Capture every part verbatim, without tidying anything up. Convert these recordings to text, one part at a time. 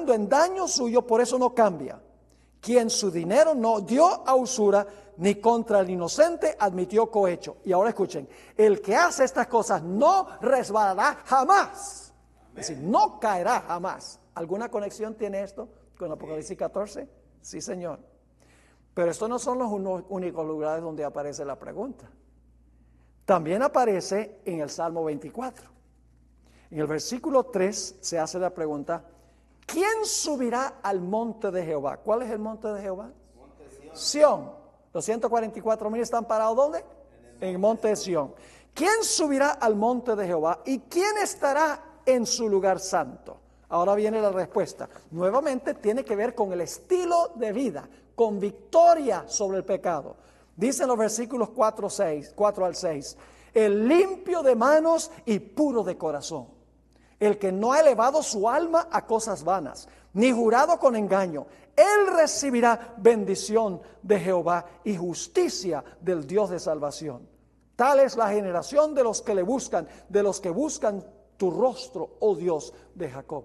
pensando en daño suyo, por eso no cambia. Quien su dinero no dio a usura, ni contra el inocente admitió cohecho. Y ahora escuchen, el que hace estas cosas no resbalará jamás. Amén. Es decir, no caerá jamás. ¿Alguna conexión tiene esto con Apocalipsis catorce? Sí, Señor. Pero estos no son los únicos lugares donde aparece la pregunta. También aparece en el Salmo veinticuatro. En el versículo tres se hace la pregunta: ¿quién subirá al monte de Jehová? ¿Cuál es el monte de Jehová? Monte Sión. Sión. Los ciento cuarenta y cuatro mil están parados ¿dónde? En el monte de Sión. ¿Quién subirá al monte de Jehová y quién estará en su lugar santo? Ahora viene la respuesta. Nuevamente tiene que ver con el estilo de vida, con victoria sobre el pecado. Dicen los versículos cuatro, seis, cuatro al seis: el limpio de manos y puro de corazón, el que no ha elevado su alma a cosas vanas, ni jurado con engaño, él recibirá bendición de Jehová y justicia del Dios de salvación. Tal es la generación de los que le buscan, de los que buscan tu rostro, oh Dios de Jacob.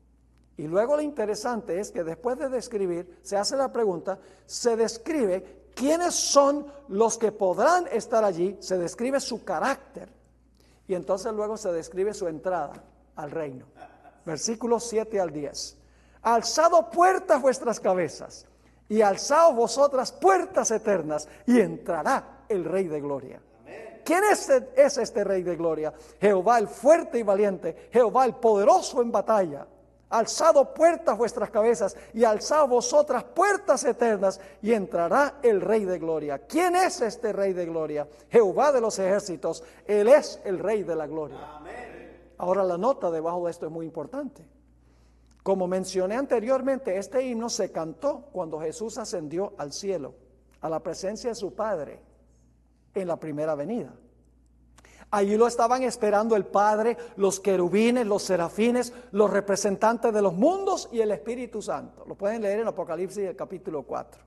Y luego lo interesante es que después de describir, se hace la pregunta, se describe quiénes son los que podrán estar allí, se describe su carácter y entonces luego se describe su entrada al reino. Versículos siete al diez. Alzado puertas vuestras cabezas y alzaos vosotras puertas eternas y entrará el Rey de Gloria. ¿Quién es, es este Rey de Gloria? Jehová el fuerte y valiente, Jehová el poderoso en batalla. Alzado puertas vuestras cabezas y alzad vosotras puertas eternas y entrará el Rey de Gloria. ¿Quién es este Rey de Gloria? Jehová de los ejércitos, Él es el Rey de la Gloria. Amén. Ahora la nota debajo de esto es muy importante. Como mencioné anteriormente, este himno se cantó cuando Jesús ascendió al cielo, a la presencia de su Padre en la primera venida. Allí lo estaban esperando el Padre, los querubines, los serafines, los representantes de los mundos y el Espíritu Santo. Lo pueden leer en Apocalipsis el capítulo cuatro.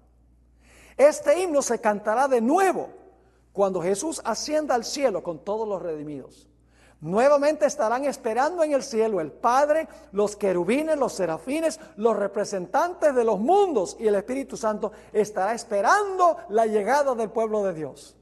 Este himno se cantará de nuevo cuando Jesús ascienda al cielo con todos los redimidos. Nuevamente estarán esperando en el cielo el Padre, los querubines, los serafines, los representantes de los mundos y el Espíritu Santo estará esperando la llegada del pueblo de Dios.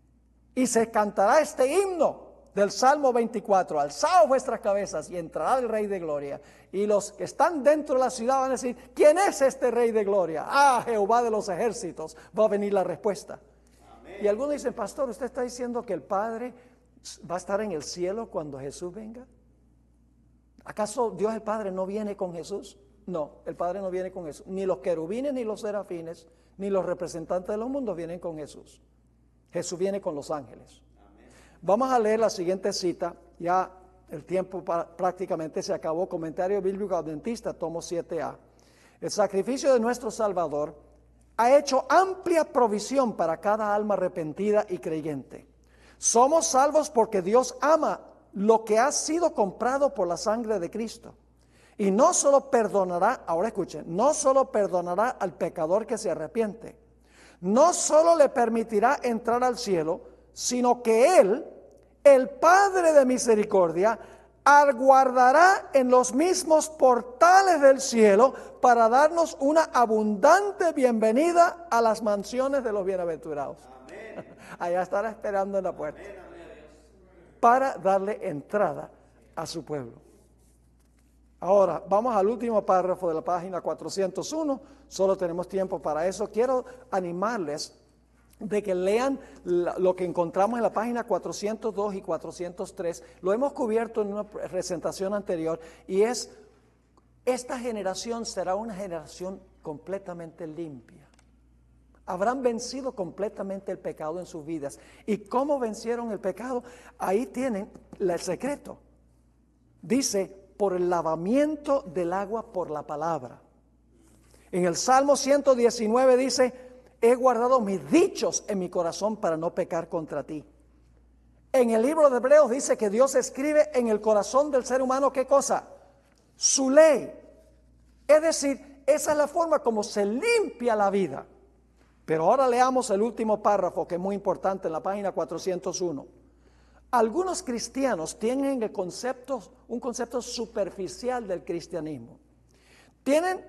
Y se cantará este himno del Salmo veinticuatro: alzaos vuestras cabezas y entrará el Rey de Gloria. Y los que están dentro de la ciudad van a decir: ¿quién es este Rey de Gloria? Ah, Jehová de los ejércitos. Va a venir la respuesta. Amén. Y algunos dicen: pastor, ¿usted está diciendo que el Padre va a estar en el cielo cuando Jesús venga? ¿Acaso Dios el Padre no viene con Jesús? No, el Padre no viene con Jesús. Ni los querubines, ni los serafines, ni los representantes de los mundos vienen con Jesús. Jesús viene con los ángeles. Amén. Vamos a leer la siguiente cita. Ya el tiempo para, prácticamente se acabó. Comentario bíblico adventista, tomo siete a. El sacrificio de nuestro Salvador ha hecho amplia provisión para cada alma arrepentida y creyente. Somos salvos porque Dios ama lo que ha sido comprado por la sangre de Cristo. Y no solo perdonará, ahora escuchen, no solo perdonará al pecador que se arrepiente, no solo le permitirá entrar al cielo, sino que Él, el Padre de misericordia, aguardará en los mismos portales del cielo para darnos una abundante bienvenida a las mansiones de los bienaventurados. Amén. Allá estará esperando en la puerta. Amén, amén, para darle entrada a su pueblo. Ahora, vamos al último párrafo de la página cuatrocientos uno. Solo tenemos tiempo para eso. Quiero animarles de que lean lo que encontramos en la página cuatrocientos dos y cuatrocientos tres. Lo hemos cubierto en una presentación anterior y es: esta generación será una generación completamente limpia. Habrán vencido completamente el pecado en sus vidas. ¿Y cómo vencieron el pecado? Ahí tienen el secreto. Dice: por el lavamiento del agua por la palabra. En el Salmo ciento diecinueve dice: he guardado mis dichos en mi corazón para no pecar contra ti. En el libro de Hebreos dice que Dios escribe en el corazón del ser humano, ¿qué cosa? Su ley. Es decir, esa es la forma como se limpia la vida. Pero ahora leamos el último párrafo, que es muy importante, en la página cuatrocientos uno. Algunos cristianos tienen el concepto, un concepto superficial del cristianismo. Tienen